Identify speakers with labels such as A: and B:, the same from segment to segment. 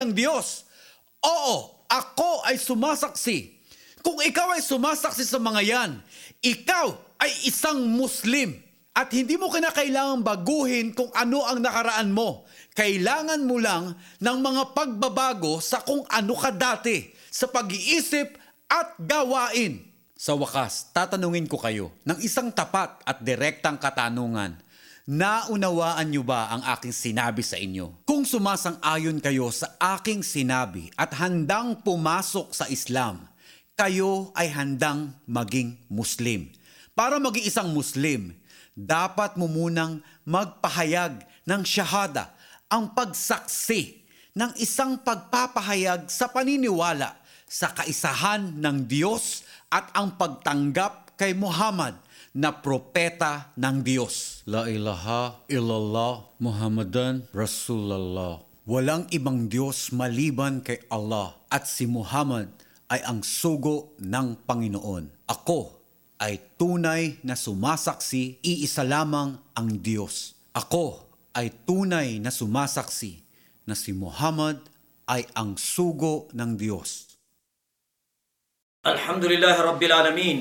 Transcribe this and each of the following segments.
A: ng Diyos. Oo, ako ay sumasaksi. Kung ikaw ay sumasaksi sa mga yan, ikaw ay isang Muslim. At hindi mo kinakailangan baguhin kung ano ang nakaraan mo. Kailangan mo lang ng mga pagbabago sa kung ano ka dati, sa pag-iisip at gawain. Sa wakas, tatanungin ko kayo ng isang tapat at direktang katanungan. Naunawaan niyo ba ang aking sinabi sa inyo? Kung sumasang-ayon kayo sa aking sinabi at handang pumasok sa Islam, kayo ay handang maging Muslim. Para maging isang Muslim, dapat mo munang magpahayag ng shahada, ang pagsaksi ng isang pagpapahayag sa paniniwala sa kaisahan ng Diyos at ang pagtanggap kay Muhammad na propeta ng Diyos. La ilaha illallah Muhammadan Rasulullah. Walang ibang Diyos maliban kay Allah at si Muhammad ay ang sugo ng Panginoon. Ako ay tunay na sumasaksi, iisa lamang ang Diyos. Ako ay tunay na sumasaksi na si Muhammad ay ang sugo ng Diyos.
B: Alhamdulillah Rabbil Alamin.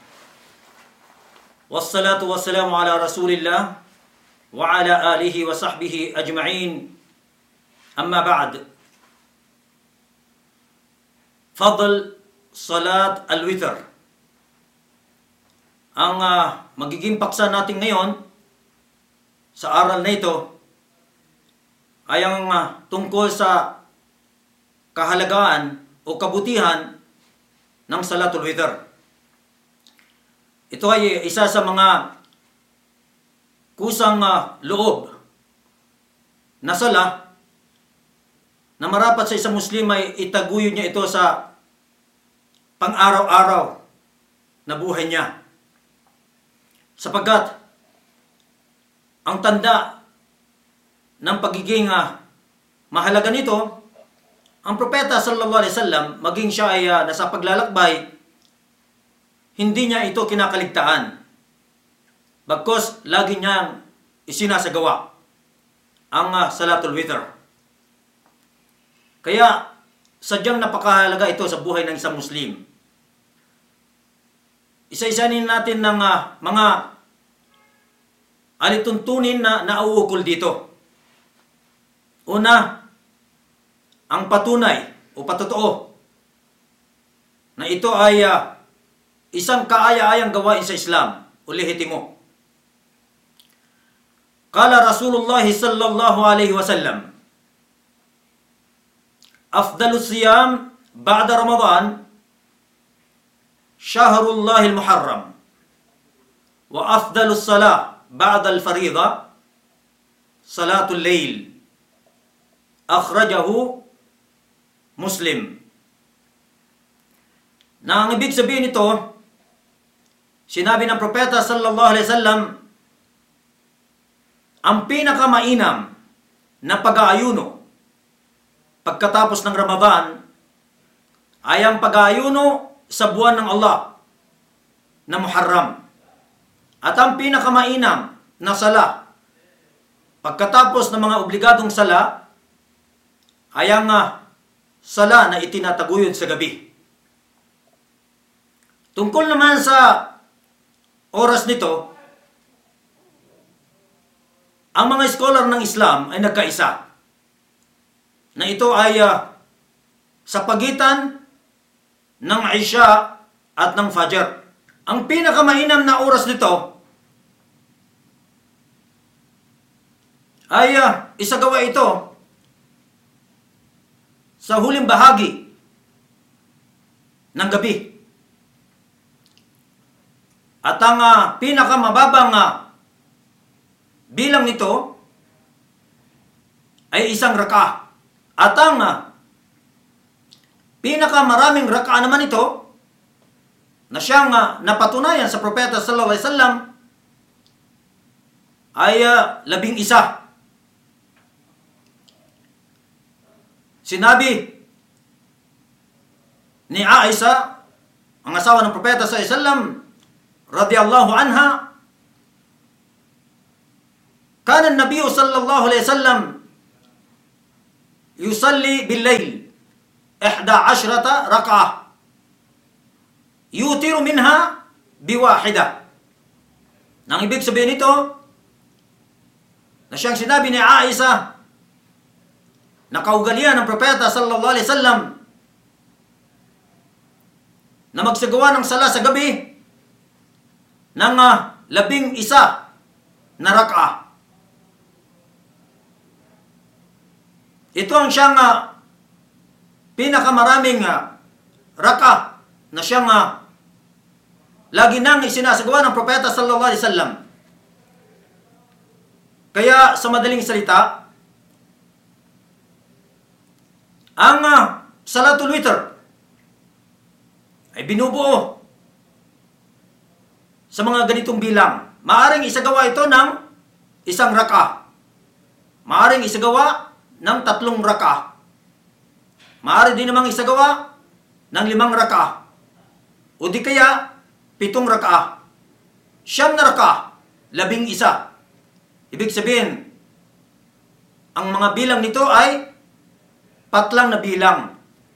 B: Wassalatu wassalamu ala Rasulillah wa ala alihi wa sahbihi ajma'in. Amma ba'd. Fadl Salat Al-Witr. Ang magiging paksa natin ngayon sa aral na ito ay ang tungkol sa kahalagaan o kabutihan ng Salatul Witr. Ito ay isa sa mga kusang loob na sala na marapat sa isang Muslim ay itaguyod niya ito sa pang-araw-araw na buhay niya. Sapagkat ang tanda ng pagiging mahalaga nito, ang propeta sallallahu alaihi wasallam, maging siya ay nasa paglalakbay, hindi niya ito kinakaligtaan. Bagkus lagi niyang isinasagawa ang Salatul Witr. Kaya sadyang napakahalaga ito sa buhay ng isang Muslim. Isa-isanin natin ng mga alituntunin na nauukol dito. Una, ang patunay o patotoo na ito ay isang kaaya-ayang gawain sa Islam o lehitimo. Kala Rasulullah sallallahu alaihi wasallam, Afdalus siyam ba'da Ramadan Shahrullahil Muharram, wa afdalus salah ba'da al-fariida Salatul Layl. Akhrajahu Muslim. Na ang ibig sabihin nito, sinabi ng propeta sallallahu alaihi wasallam, ang pinakamainam na pag-aayuno pagkatapos ng Ramadan ay ang pag-aayuno sa buwan ng Allah na Muharram. At ang pinakamainam na sala pagkatapos ng mga obligadong sala ay ang sala na itinataguyod sa gabi. Tungkol naman sa oras nito, ang mga scholar ng Islam ay nagkaisa na ito ay sa pagitan ng Isha at ng Fajr. Ang pinakamainam na oras nito ay isagawa ito sa huling bahagi ng gabi. At ang pinakamababang bilang nito ay isang raka. At ang pinakamaraming raka naman ito na siyang napatunayan sa propeta sallallahu alaihi wasallam ay 11. Sinabi ni Aisha, ang asawa ng propeta sallallahu alaihi wasallam, radiyallahu anha, kana an-nabiy sallallahu alaihi wasallam yusalli bil-layl 11 rak'ah. Yutiru minha biwahida. Nang ibig sabihin nito, na siyang sinabi ni Aisha, na kaugalian ng propeta sallallahu alaihi wasallam na magsagawa ng sala sa gabi ng 11 na rak'ah. Ito ang siyang pinakamaraming rak'ah na siyang lagi nang isinasagawa ng propeta sallallahu alaihi wasallam. Kaya sa madaling salita, ang salatul witr ay binubuo sa mga ganitong bilang. Maaring isagawa ito ng 1 rak'ah. Maaring isagawa ng 3 rak'ah. Maaari din namang isagawa ng 5 rak'ah. O di kaya 7 rak'ah. 9 na rak'ah, 11. Ibig sabihin, ang mga bilang nito ay patlang na bilang.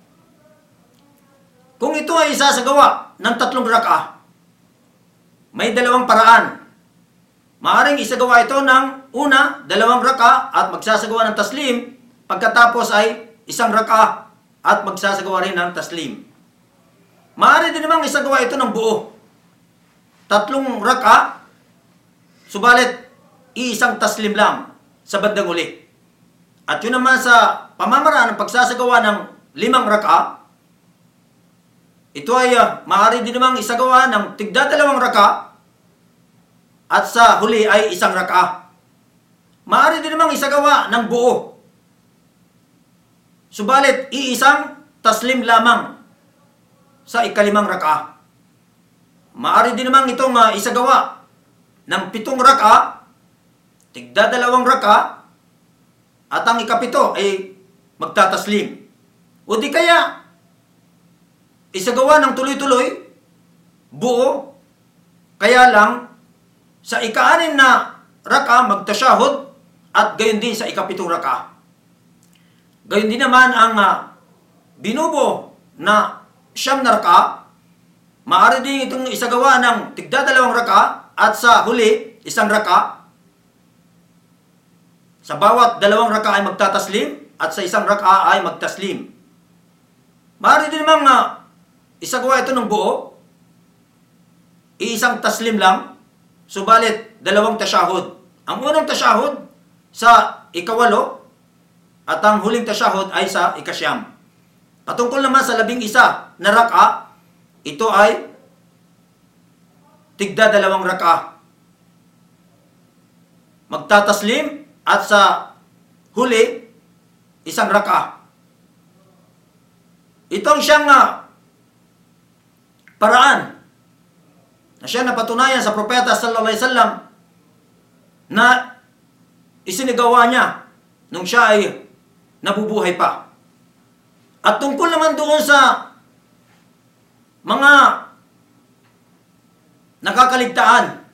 B: Kung ito ay isasagawa ng 3 rak'ah, may 2 paraan. Maaring isagawa ito ng una, 2 rak'ah at magsasagawa ng taslim, pagkatapos ay 1 rak'ah at magsasagawa rin ng taslim. Maaari din namang isagawa ito ng buo. 3 rak'ah, subalit iisang taslim lang sa bandang uli. At yun naman sa pamamaraan ng pagsasagawa ng 5 rak'ah, ito ay maaari din namang isagawa ng tigda 2 rak'ah at sa huli ay 1 rak'ah. Maaari din namang isagawa ng buo. Subalit iisang taslim lamang sa 5 rak'ah. Maaari din namang itong isagawa ng 7 rak'ah, tigda 2 rak'ah, at ang 7 ay magtataslim. O di kaya, isagawa ng tuloy-tuloy, buo, kaya lang, sa 6 na rak'ah magtasyahud, at gayon din sa 7 rak'ah. Gayon din naman ang binubo na 9 na rak'ah, maaari din itong isagawa ng tigda 2 rak'ah, at sa huli, 1 rak'ah. Sa bawat 2 rak'ah ay magtataslim at sa 1 rak'ah ay magtaslim. Maaari din namang isagawa ito ng buo. Iisang taslim lang, subalit 2 tasyahud. Ang unang tasyahud sa 8 at ang huling tasyahud ay sa 9. Patungkol naman sa 11 na rak'ah, ito ay tigda 2 rak'ah. Magtataslim at sa huli, 1 rak'ah. Ito ang siyang paraan na siya napatunayan sa propeta sallallahu alaihi wasallam na isinagawa niya nung siya ay nabubuhay pa. At tungkol naman doon sa mga nakakaligtaan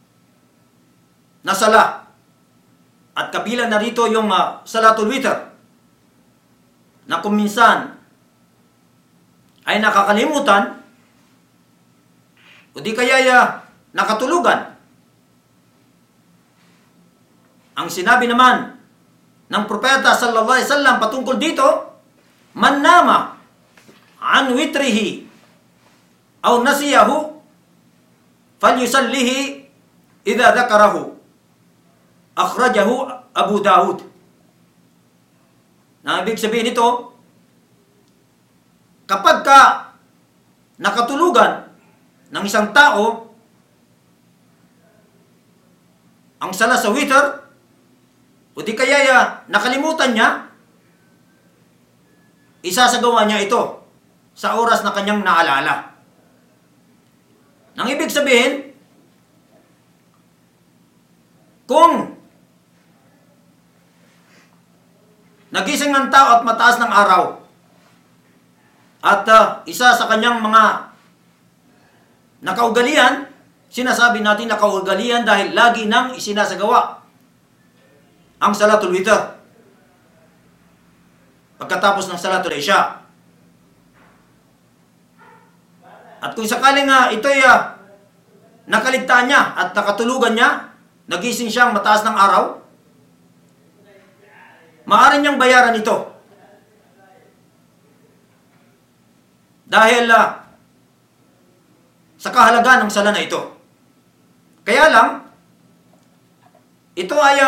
B: na sala, at kabilang na rito yung salatul witr, na kung minsan ay nakakalimutan o di kaya nakatulugan. Ang sinabi naman ng propeta sallallahu alaihi wasallam patungkol dito, man nama an witrihi aw nasiyahu falyusallihi idza dzakarahu. Akhrajahu Abu Dawud. Na ibig sabihin nito, kapag ka nakatulugan ng isang tao ang sala sa witr, o di kaya nakalimutan niya, isasagawa niya ito sa oras na kanyang naalala. Nang ibig sabihin, kung nagising ng tao at mataas ng araw, at isa sa kanyang mga nakaugalian, sinasabi natin nakaugalian dahil lagi nang isinasagawa ang salatul witr. pagkatapos ng Salatul Isya. At kung sakaling ito'y nakaligtaan niya at nakatulugan niya, nagising siyang mataas ng araw, maaari niyang bayaran ito. Dahil sa kahalagaan ng sala na ito. Kaya lang, ito ay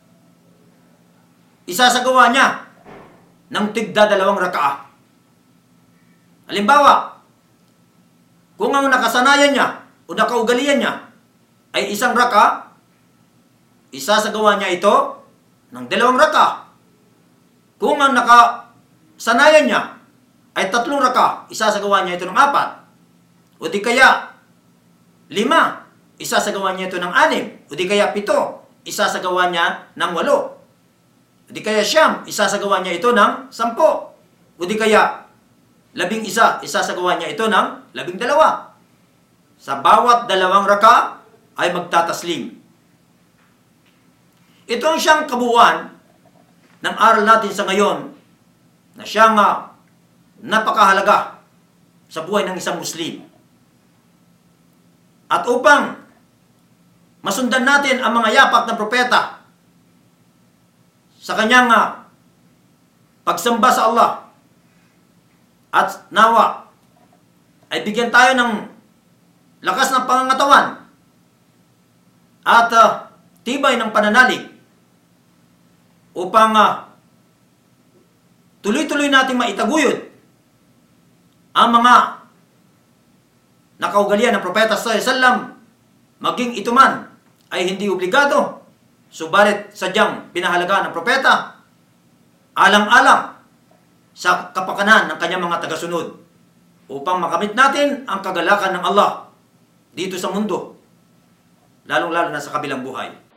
B: isasagawa niya ng tigda 2 rakaah. Halimbawa, kung ang nakasanayan niya o nakaugalian niya ay 1 rakaah, isasagawa niya ito ng 2 rakaah. Kung ang nakasanayan niya ay 3 rakaah, isasagawa niya ito ng 4. O di kaya 5, isasagawa niya ito ng 6. O di kaya 7, isasagawa niya ng 8. O di kaya 9, isasagawa niya ito ng 10. O di kaya 11, isasagawa niya ito ng 12. Sa bawat 2 rakaah ay magtataslim. Ito ang siyang kabuuan ng aral natin sa ngayon na siyang napakahalaga sa buhay ng isang Muslim. At upang masundan natin ang mga yapak ng propeta sa kanyang pagsamba sa Allah, at nawa ay bigyan tayo ng lakas ng pangangatawan at tibay ng pananalig upang tuloy-tuloy nating maitaguyod ang mga nakaugalian ng Propeta sallallahu alaihi wasallam, maging ito man ay hindi obligado, subalit sadyang pinahalagaan ng propeta, alang-alang sa kapakanan ng kanyang mga tagasunod, upang makamit natin ang kagalakan ng Allah dito sa mundo, lalong-lalo na sa kabilang buhay.